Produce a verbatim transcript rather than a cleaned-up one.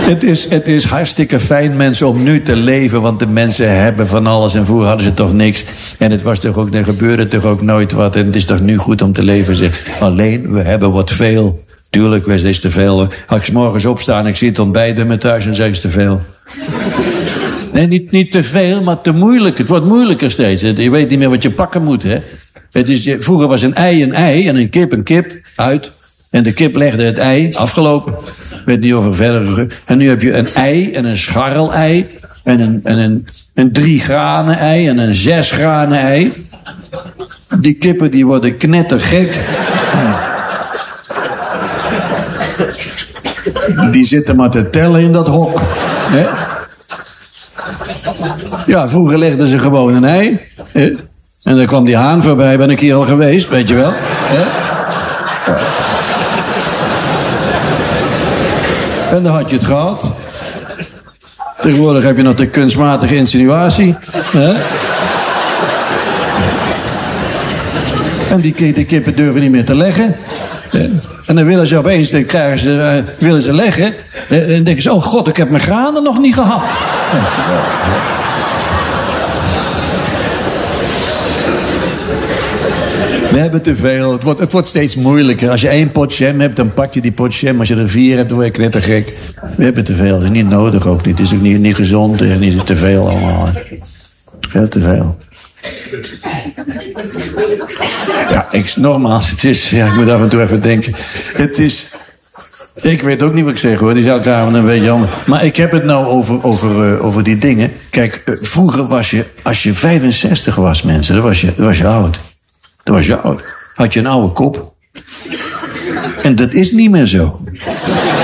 Het is, het is hartstikke fijn, mensen, om nu te leven. Want de mensen hebben van alles. En vroeger hadden ze toch niks. En het was toch ook, er gebeurde toch ook nooit wat. En het is toch nu goed om te leven, zeg. Alleen, we hebben wat veel. Tuurlijk, het is te veel. Als ik 's morgens opsta en ik zie het ontbijt bij me thuis, dan zeg ik te veel. Nee, niet, niet te veel, maar te moeilijk. Het wordt moeilijker steeds. Je weet niet meer wat je pakken moet, hè. Het is, vroeger was een ei een ei en een kip een kip. Uit. En de kip legde het ei. Afgelopen. Ik weet niet of er verder... En nu heb je een ei en een scharrel-ei. En een, en een, een drie granen ei en een zes granen ei. Die kippen die worden knettergek. Die zitten maar te tellen in dat hok. Hè? Ja, vroeger legden ze gewoon een ei. Hè? En dan kwam die haan voorbij, ben ik hier al geweest, weet je wel. Hè? En dan had je het gehad. Tegenwoordig heb je nog de kunstmatige insinuatie. Hè? En die, die kippen durven niet meer te leggen. En dan willen ze opeens, dan krijgen ze, uh, willen ze leggen. En dan denken ze, oh god, ik heb mijn granen nog niet gehad. We hebben te veel. Het wordt, het wordt steeds moeilijker. Als je één pot jam hebt, dan pak je die pot jam. Als je er vier hebt, dan word je knettergek. We hebben te veel. Dat is niet nodig ook niet. Het is ook niet, niet gezond. Het is niet te veel allemaal. Veel te veel. Ja, ik, nogmaals, het is... Ja, ik moet af en toe even denken. Het is... Ik weet ook niet wat ik zeg, hoor. Die is elke avond een beetje anders. Maar ik heb het nou over, over, uh, over die dingen. Kijk, uh, vroeger was je... Als je vijfenzestig was, mensen, dan was je, dan was je oud. Dan was je oud. Had je een oude kop. En dat is niet meer zo.